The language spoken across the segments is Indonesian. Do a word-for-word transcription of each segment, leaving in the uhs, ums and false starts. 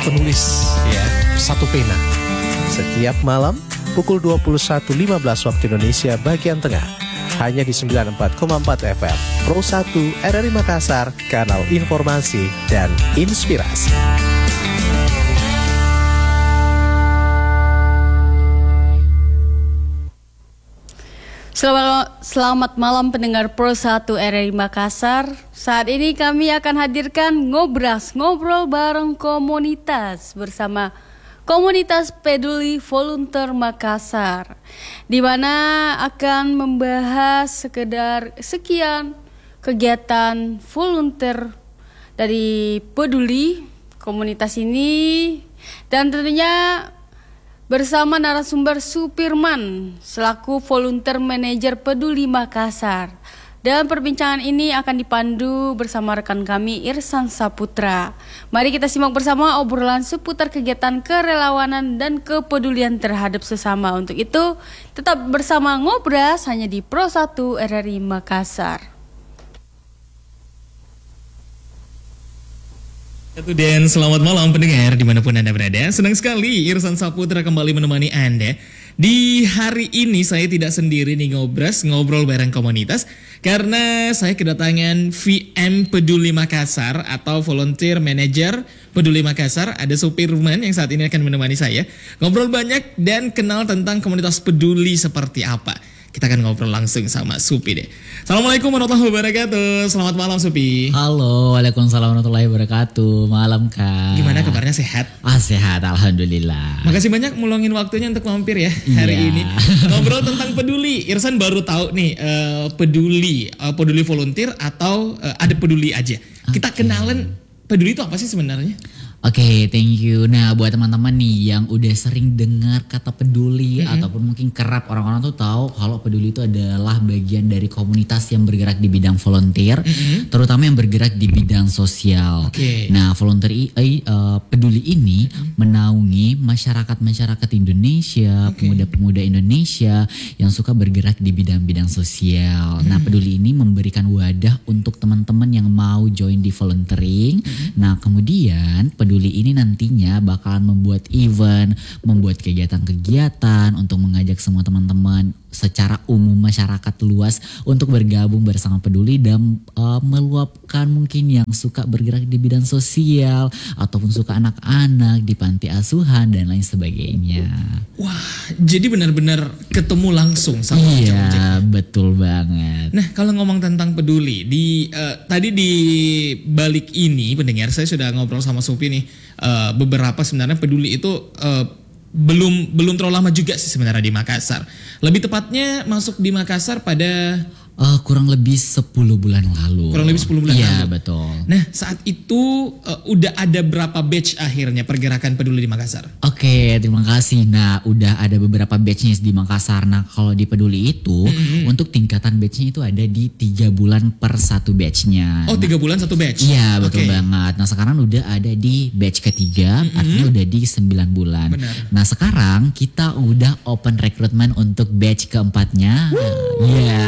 penulis ya, satu pena. Setiap malam pukul dua puluh satu lima belas waktu Indonesia bagian tengah. Hanya di sembilan puluh empat koma empat F M Pro satu R R I Makassar, kanal informasi dan inspirasi. Selamat, selamat malam pendengar Pro satu R R I Makassar. Saat ini kami akan hadirkan Ngobras, ngobrol bareng komunitas bersama Komunitas Peduli Volunteer Makassar, di mana akan membahas sekedar sekian kegiatan volunteer dari Peduli komunitas ini, dan tentunya bersama narasumber Supirman selaku Volunteer Manager Peduli Makassar. Dan perbincangan ini akan dipandu bersama rekan kami Irsan Saputra. Mari kita simak bersama obrolan seputar kegiatan kerelawanan dan kepedulian terhadap sesama. Untuk itu tetap bersama Ngobras hanya di Pro satu R R I Makassar. Dan selamat malam pendengar dimanapun Anda berada. Senang sekali Irsan Saputra kembali menemani Anda. Di hari ini saya tidak sendiri nih Ngobras, ngobrol bareng komunitas, karena saya kedatangan V M Peduli Makassar atau Volunteer Manager Peduli Makassar. Ada Supirman yang saat ini akan menemani saya. Ngobrol banyak dan kenal tentang komunitas peduli seperti apa. Kita akan ngobrol langsung sama Supi deh. Assalamualaikum warahmatullahi wabarakatuh. Selamat malam Supi. Halo, waalaikumsalam warahmatullahi wabarakatuh. Malam Kak. Gimana kabarnya, sehat? Ah sehat, alhamdulillah. Makasih banyak meluangin waktunya untuk mampir ya hari iya. ini. Ngobrol tentang peduli. Irsan baru tahu nih uh, peduli, uh, peduli volunteer atau uh, ada peduli aja. Kita okay. kenalan peduli itu apa sih sebenarnya? Oke, okay, thank you. Nah, buat teman-teman nih yang udah sering dengar kata peduli mm-hmm. ataupun mungkin kerap orang-orang tuh tahu kalau peduli itu adalah bagian dari komunitas yang bergerak di bidang volunteer, mm-hmm. terutama yang bergerak di bidang sosial. Okay. Nah, volunteer uh, peduli ini mm-hmm. menaungi masyarakat-masyarakat Indonesia, okay. pemuda-pemuda Indonesia yang suka bergerak di bidang-bidang sosial. Mm-hmm. Nah, peduli ini memberikan wadah untuk teman-teman yang mau join di volunteering. Mm-hmm. Nah, kemudian Peduli ini nantinya bakalan membuat event, membuat kegiatan-kegiatan untuk mengajak semua teman-teman secara umum masyarakat luas untuk bergabung bersama Peduli dan uh, meluapkan mungkin yang suka bergerak di bidang sosial ataupun suka anak-anak di panti asuhan dan lain sebagainya. Wah, jadi benar-benar ketemu langsung sama iya, betul banget. Nah, kalau ngomong tentang Peduli, di uh, tadi di balik ini pendengar saya sudah ngobrol sama Supi nih, uh, beberapa sebenarnya Peduli itu uh, belum belum terlalu lama juga sih sebenarnya di Makassar. Lebih tepatnya masuk di Makassar pada Uh, kurang lebih sepuluh bulan lalu. Kurang lebih sepuluh bulan iya, lalu. Iya betul. Nah saat itu uh, udah ada berapa batch akhirnya pergerakan Peduli di Makassar? Oke, terima kasih. Nah udah ada beberapa batchnya di Makassar. Nah kalau di Peduli itu mm-hmm. untuk tingkatan batchnya itu ada di tiga bulan per satu batchnya. Oh tiga nah, bulan satu batch? Iya betul okay. banget. Nah sekarang udah ada di batch ketiga, mm-hmm. artinya udah di sembilan bulan. Benar. Nah sekarang kita udah open recruitment untuk batch keempatnya. Iya.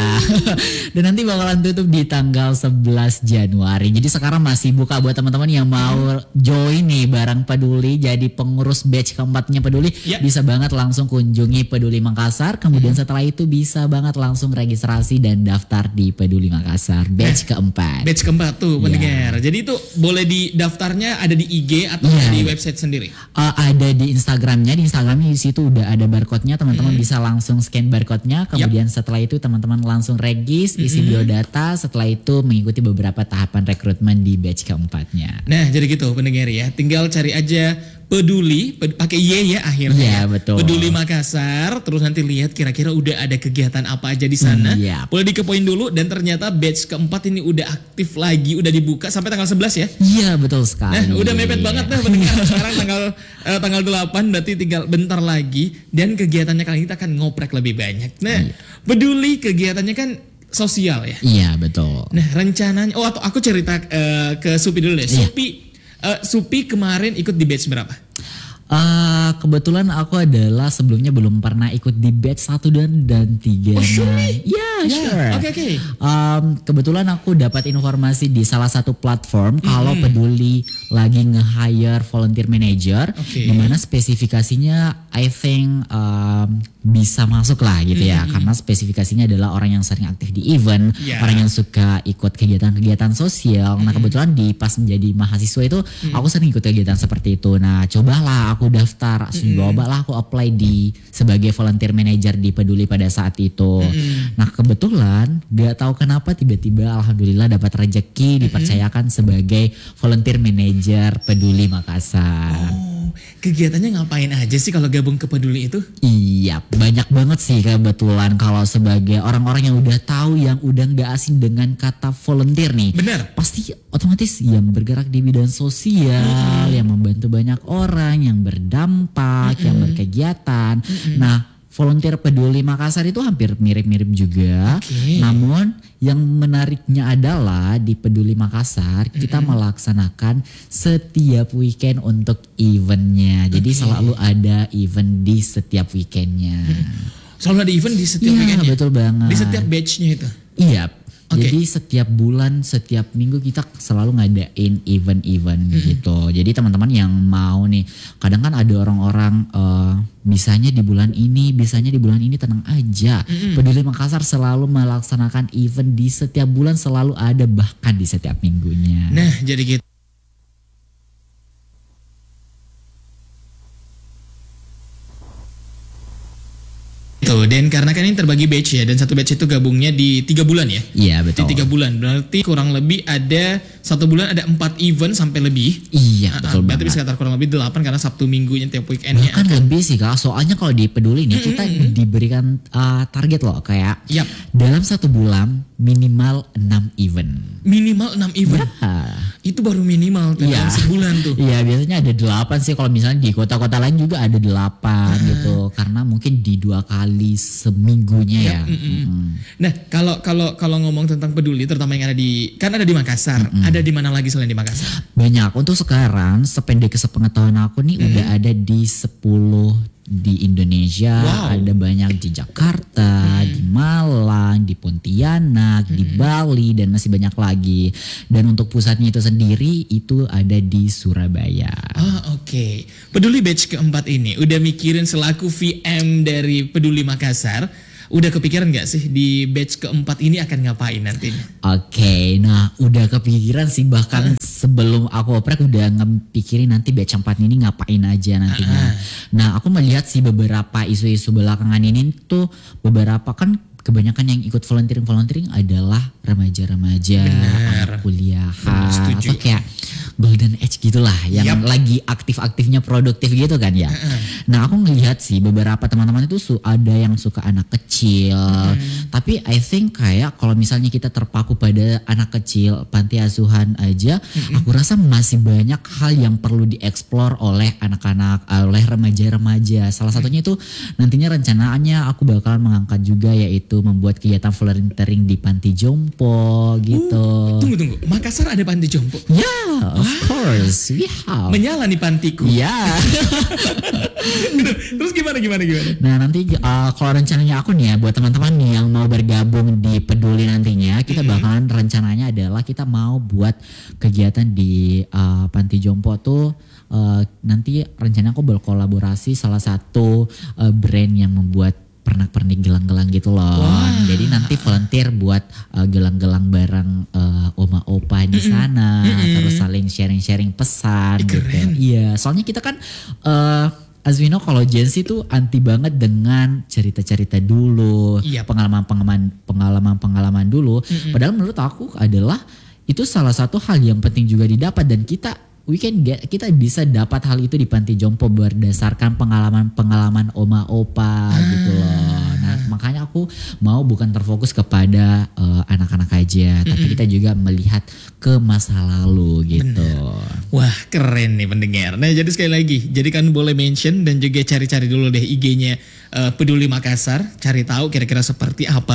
Dan nanti bakalan tutup di tanggal sebelas Januari. Jadi sekarang masih buka buat teman-teman yang mau join nih bareng Peduli jadi pengurus batch keempatnya Peduli. Yeah. Bisa banget langsung kunjungi Peduli Makassar. Kemudian setelah itu bisa banget langsung registrasi dan daftar di Peduli Makassar batch nah, keempat. Batch keempat tuh pendengar. Yeah. Jadi itu boleh di daftarnya ada di I G atau yeah. di website sendiri? Uh, ada di Instagramnya. Di Instagramnya di situ udah ada barcode-nya. Teman-teman hmm. bisa langsung scan barcode-nya. Kemudian yep. setelah itu teman-teman langsung regis, isi mm-hmm. biodata, setelah itu mengikuti beberapa tahapan rekrutmen di batch keempatnya. Nah jadi gitu pendengar ya, tinggal cari aja Peduli, ped, pakai Y ya akhirnya. Iya betul. Peduli Makassar, terus nanti lihat kira-kira udah ada kegiatan apa aja di sana. Mm, yep. Boleh dikepoin dulu dan ternyata batch keempat ini udah aktif lagi, udah dibuka sampai tanggal sebelas ya. Iya betul sekali. Nah udah mepet banget nih pendengar. Sekarang tanggal uh, tanggal delapan berarti tinggal bentar lagi dan kegiatannya kali ini kita akan ngoprek lebih banyak. Nah iya. Peduli kegiatannya kan sosial ya. Iya betul. Nah rencananya, oh atau aku cerita uh, ke Supi dulu deh. Iya. Supi, uh, Supi kemarin ikut di batch berapa? Uh, kebetulan aku adalah sebelumnya belum pernah ikut di batch satu dan dan tiga. Oh, sure? Nah, yeah, Yeah, sure. oke, oke. Um, kebetulan aku dapat informasi di salah satu platform Mm-hmm. kalau Peduli lagi nge-hire volunteer manager, Oke. dimana spesifikasinya I think um, bisa masuk lah gitu ya, karena spesifikasinya adalah orang yang sering aktif di event, Yeah. orang yang suka ikut kegiatan-kegiatan sosial. Nah kebetulan di pas menjadi mahasiswa itu aku sering ikut kegiatan seperti itu. Nah cobalah aku daftar, cobalah aku apply di sebagai volunteer manager di Peduli pada saat itu. Nah kebetulan gak tahu kenapa tiba-tiba alhamdulillah dapat rezeki dipercayakan sebagai volunteer manager Peduli Makassar. Oh, kegiatannya ngapain aja sih kalau gabung ke Peduli itu? Iya, banyak banget sih kebetulan kalau sebagai orang-orang yang udah tahu, yang udah nggak asing dengan kata volunteer nih. Bener. Pasti otomatis yang bergerak di bidang sosial, yang membantu banyak orang, yang berdampak, yang berkegiatan. Nah, volunteer Peduli Makassar itu hampir mirip-mirip juga. Oke. Namun yang menariknya adalah di Peduli Makassar kita melaksanakan setiap weekend untuk eventnya. Jadi Oke. selalu ada event di setiap weekendnya. Selalu ada event di setiap Iya, weekendnya? betul banget. Di setiap batchnya itu? Iya. Oke. Jadi setiap bulan, setiap minggu kita selalu ngadain event-event gitu. Jadi teman-teman yang mau nih, kadang kan ada orang-orang uh, bisanya di bulan ini, bisanya di bulan ini, tenang aja. Peduli Makassar selalu melaksanakan event di setiap bulan, selalu ada, bahkan di setiap minggunya. Nah jadi gitu. Tuh, dan karena kan ini terbagi batch ya, dan satu batch itu gabungnya di tiga bulan ya? Iya Di betul. tiga bulan, berarti kurang lebih ada satu bulan ada empat event sampai lebih. Iya Ah, ah, betul berarti banget. sekitar kurang lebih delapan karena Sabtu Minggunya tiap weekendnya. Bahkan lebih sih Kak, soalnya kalau di Peduli nih kita diberikan uh, target loh kayak Yap. dalam satu bulan minimal enam event. Minimal enam event. Ah. Itu baru minimal tuh Iya. dalam sebulan tuh. Iya biasanya ada delapan sih, kalau misalnya di kota-kota lain juga ada delapan gitu, karena mungkin di dua kali seminggunya ya. Mm-mm. Nah, kalau kalau kalau ngomong tentang Peduli terutama yang ada di kan ada di Makassar, ada di mana lagi selain di Makassar? Banyak. Untuk sekarang sependek sepengetahuan aku nih udah ada di sepuluh di Indonesia. Wow. Ada banyak di Jakarta, di Malang, di Pontianak, di Bali, dan masih banyak lagi. Dan untuk pusatnya itu sendiri itu ada di Surabaya. Ah, oke. Peduli batch keempat ini udah mikirin selaku V M dari Peduli Makassar, udah kepikiran nggak sih di batch keempat ini akan ngapain nantinya? Oke, nah udah kepikiran sih, bahkan sebelum aku oprek udah ngepikirin nanti batch empat ini ngapain aja nantinya. Nah aku melihat sih beberapa isu-isu belakangan ini tuh, beberapa kan kebanyakan yang ikut volunteering-volunteering adalah remaja-remaja, Benar. anak kuliahan, Benar, setuju. atau kayak golden age gitulah, yang Yap. lagi aktif-aktifnya produktif gitu kan ya. Nah aku ngelihat sih beberapa teman-teman itu su- ada yang suka anak kecil, tapi I think kayak kalau misalnya kita terpaku pada anak kecil, panti asuhan aja, aku rasa masih banyak hal yang perlu dieksplor oleh anak-anak, oleh remaja-remaja. Salah satunya itu nantinya rencananya aku bakalan mengangkat juga, yaitu membuat kegiatan volunteering di panti jompo gitu. Tunggu tunggu, Makassar ada panti jompo? Yeah, of course, we have. Menyala nih pantiku. Ya. Terus gimana gimana gimana? Nah nanti uh, kalau rencananya aku nih ya, buat teman-teman nih yang mau bergabung di Peduli nantinya, kita bakalan rencananya adalah kita mau buat kegiatan di uh, panti jompo tuh. Uh, nanti rencana aku berkolaborasi salah satu uh, brand yang membuat pernak-pernik gelang-gelang gitu loh. Wah. Jadi nanti volunteer buat uh, gelang-gelang bareng uh, oma opa di sana, terus saling sharing-sharing pesan Ih, gitu. keren. Iya, soalnya kita kan uh, as we know kalau Gen Z tuh anti banget dengan cerita-cerita dulu, Yap. pengalaman-pengalaman pengalaman-pengalaman dulu. Padahal menurut aku adalah itu salah satu hal yang penting juga didapat, dan kita we can get, kita bisa dapat hal itu di panti jompo berdasarkan pengalaman-pengalaman oma opa gitu loh. Nah makanya aku mau bukan terfokus kepada uh, anak-anak aja, tapi kita juga melihat ke masa lalu gitu. Wah keren nih pendengar. Nah jadi sekali lagi, jadi kan boleh mention dan juga cari-cari dulu deh I G-nya uh, Peduli Makassar, cari tahu kira-kira seperti apa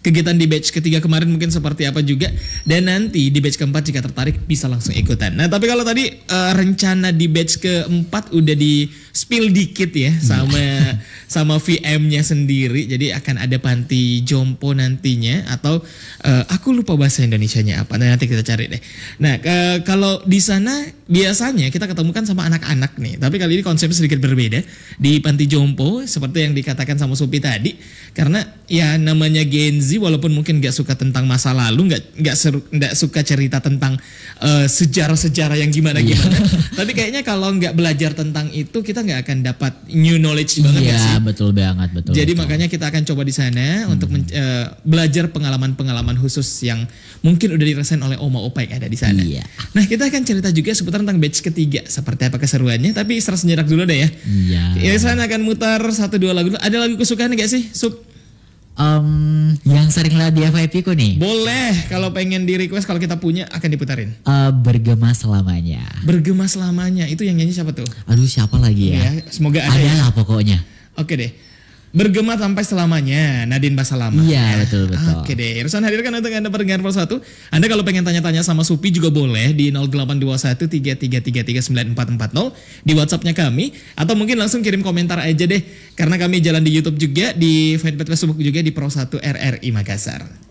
kegiatan di batch ketiga kemarin mungkin seperti apa juga. Dan nanti di batch keempat jika tertarik bisa langsung ikutan. Nah tapi kalau tadi uh, rencana di batch keempat udah di spill dikit ya sama sama V M-nya sendiri. Jadi akan ada panti jompo nantinya atau uh, aku lupa bahasa Indonesianya apa. Nah, nanti kita cari deh. Nah ke, kalau di sana biasanya kita ketemukan sama anak-anak nih. Tapi kali ini konsepnya sedikit berbeda di panti jompo seperti yang dikatakan sama Supi tadi. Karena ya namanya Gen Z walaupun mungkin nggak suka tentang masa lalu, nggak nggak nggak suka cerita tentang uh, sejarah-sejarah yang gimana-gimana. Tapi kayaknya kalau nggak belajar tentang itu kita nggak akan dapat new knowledge banget Iya ya sih. betul banget betul. Jadi betul. makanya kita akan coba di sana hmm. untuk men- uh, belajar pengalaman-pengalaman khusus yang mungkin udah dirasain oleh oma opa yang ada di sana. Iya. Nah kita akan cerita juga seputar tentang batch ketiga seperti apa keseruannya. Tapi istirahat sejenak dulu deh ya. Iya. Irsan akan mutar satu dua lagu dulu. Ada lagu kesukaan nggak sih Sup? Um, yang sering lihat di F Y P ku nih. Boleh, kalau pengen di request kalau kita punya akan diputarin. Uh, bergema selamanya. Bergema selamanya, itu yang nyanyi siapa tuh? Aduh siapa lagi ya? Ya, semoga ada. Ada Ya. lah pokoknya. Oke deh. Bergema sampai selamanya, Nadine Basalama. Iya betul betul. Oke deh, Irsan hadirkan untuk Anda pendengar Pro satu. Anda kalau pengen tanya-tanya sama Supi juga boleh di nol delapan dua satu tiga tiga tiga tiga sembilan empat empat nol di WhatsAppnya kami. Atau mungkin langsung kirim komentar aja deh. Karena kami jalan di YouTube juga, di fanpage Facebook juga di Pro satu R R I Makassar.